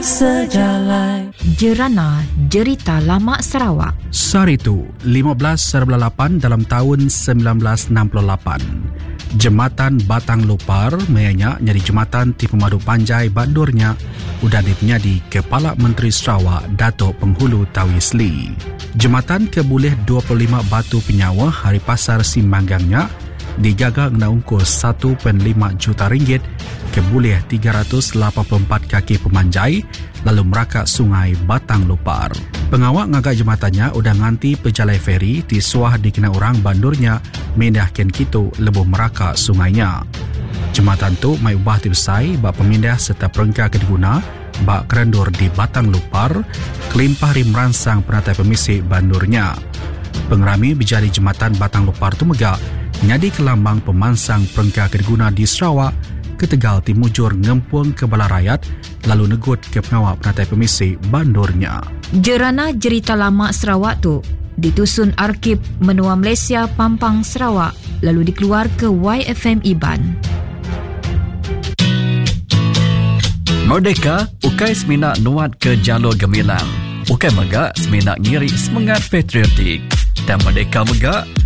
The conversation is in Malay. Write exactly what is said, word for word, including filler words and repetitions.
sejalan. Jerana Jerita Lama Sarawak. Saritu, lima belas lapan dalam tahun sembilan belas enam puluh lapan. Jembatan Batang Lupar menyanyak jadi jembatan ti pemadu panjai bandurnya udah dipenyadi Kepala Menteri Sarawak Datuk Penghulu Tawis Lee. Jembatan keboleh dua puluh lima batu penyawa hari pasar simbanggangnya dijaga kena ungkul satu perpuluhan lima juta ringgit keboleh tiga ratus lapan puluh empat kaki pemanjai lalu merakak sungai Batang Lupar. Pengawak ngagak jembatannya udah nganti pejalai feri ti suah dikena orang bandurnya mindahkan kitu lebuh merakak sungainya. Jembatan tu mai ubah ti besai bak pemindah serta perengka kediguna bak kerendur di Batang Lupar kelimpah rim meransang penatai pemisik bandurnya. Pengerami berjari jembatan Batang Lupar tu megak nyadi kelambang pemansang perengka kediguna di Sarawak ke Tegal Timujur ngempung ke bala rakyat lalu negut ke pengawak penatai pemisik bandurnya. Jerana Jerita Lama Sarawak tu ditusun Arkib Menua Malaysia Pampang Sarawak lalu dikeluar ke Y F M Iban. Merdeka, ukai seminak nuat ke jalur gemilang. Ukai megak seminak ngiri semangat patriotik. Dan Merdeka megak